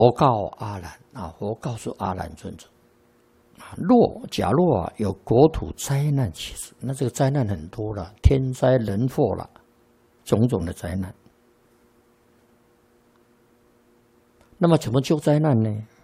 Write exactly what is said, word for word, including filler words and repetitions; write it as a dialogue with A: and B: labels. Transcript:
A: 我告阿难啊，我告诉阿难尊者啊，若假若啊有国土灾难起时，那这个灾难很多了，天灾人祸了，种种的灾难。那么怎么救灾难呢？